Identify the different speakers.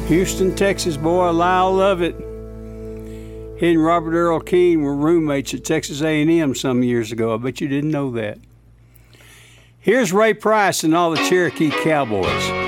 Speaker 1: Houston, Texas boy, Lyle Lovett. He and Robert Earl Keen were roommates at Texas A&M some years ago. I bet you didn't know that. Here's Ray Price and all the Cherokee Cowboys.